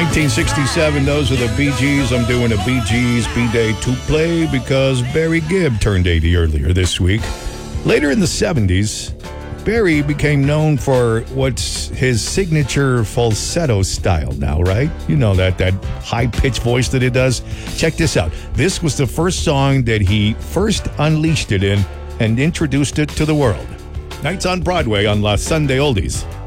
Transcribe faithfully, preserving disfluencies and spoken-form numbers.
nineteen sixty-seven, those are the Bee Gees. I'm doing a Bee Gees B-Day to play because Barry Gibb turned eighty earlier this week. Later in the seventies, Barry became known for what's his signature falsetto style now, right? You know that, that high-pitched voice that he does. Check this out. This was the first song that he first unleashed it in and introduced it to the world. Nights on Broadway on La Sunday Oldies.